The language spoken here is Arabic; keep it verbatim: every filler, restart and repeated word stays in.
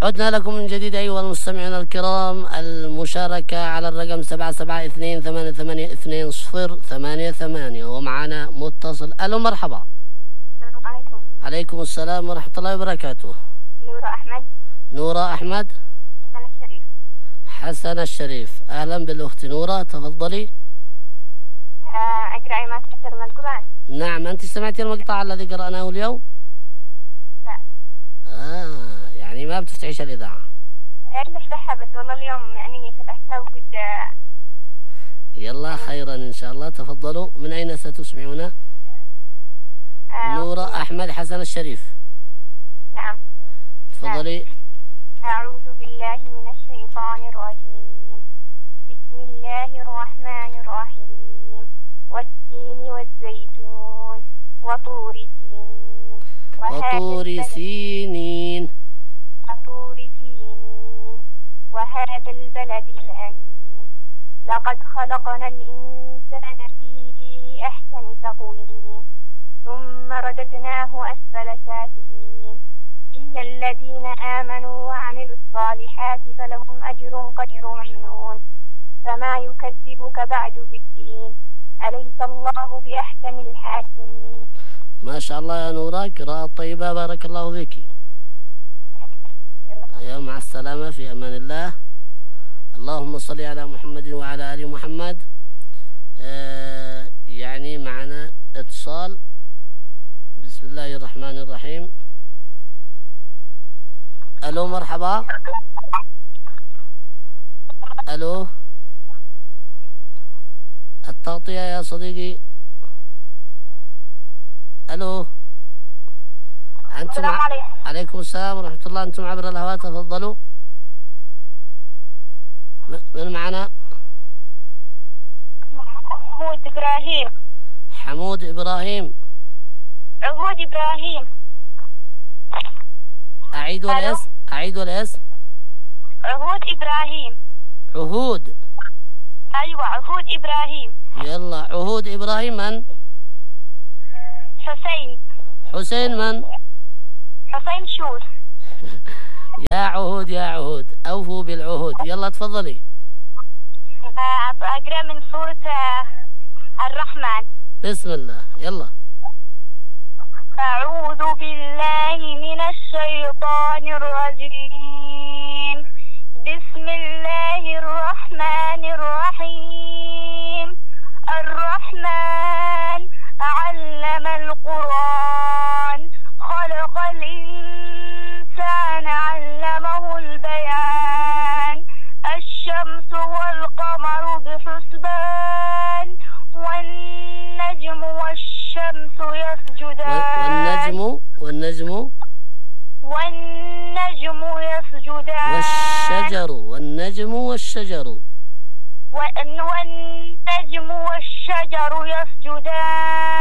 عدنا لكم من جديد أيها المستمعون الكرام. المشاركة على الرقم سبعة سبعة اثنين ثمانية ثمانية اثنين صفر ثمانية ثمانية، ومعنا متصل. ألو مرحبا. السلام عليكم. عليكم السلام ورحمة الله وبركاته. نورة أحمد. نورة أحمد. حسن الشريف. حسن الشريف، أهلا بالأخت نورة، تفضلي. أقرأ ما تيسر من القرآن. نعم، أنت سمعتي المقطع الذي قرأناه اليوم؟ لا. آه يعني ما بتفتحيش الإذاعة؟ أريد أفتحها بس والله اليوم يعني فتحتها وقد. يلا خيرا إن شاء الله، تفضلوا. من أين ستسمعون؟ آه نورة أحمد حسن الشريف. نعم. تفضلي. أعوذ بالله من الشيطان الرجيم. بسم الله الرحمن الرحيم. والتين والزيتون وطور سينين وطور سينين وطور سينين وهذا البلد الأمين. لقد خلقنا الإنسان في أحسن تقويم ثم رددناه أسفل سافلين إلا الذين آمنوا وعملوا الصالحات فلهم أجر غير ممنون. فما يكذبك بعد بالدين. أليس الله بأحكم الحاكمين. ما شاء الله يا نورة، قراءة طيبة، بارك الله فيك. يا مع السلامة، في أمان الله. اللهم صل على محمد وعلى آل محمد. آه يعني معنا اتصال. بسم الله الرحمن الرحيم. ألو مرحبا. ألو، التغطية يا صديقي. ألو، أنتم ع... عليكم السلام ورحمة الله. أنتم عبر الهواء، تفضلوا. من معنا؟ حمود إبراهيم. حمود إبراهيم. عهود إبراهيم. أعيد الاسم. أعيد الاسم. عهود إبراهيم. عهود. أيوة عهود إبراهيم. يلا، عهود إبراهيم. من؟ حسين. حسين من؟ حسين شوس. يا عهود يا عهود، أوفوا بالعهود. يلا تفضلي. أقرأ من سورة الرحمن. بسم الله، يلا. أعوذ بالله من الشيطان الرجيم. بسم الله الرحمن الرحيم. الرحمن علم القرآن خلق الإنسان علمه البيان. الشمس والقمر بحسبان والنجم والشمس يسجدان. والنجم والنجم والنجم يسجدان. والشجر والنجم والشجر والنجم والشجر يسجدان.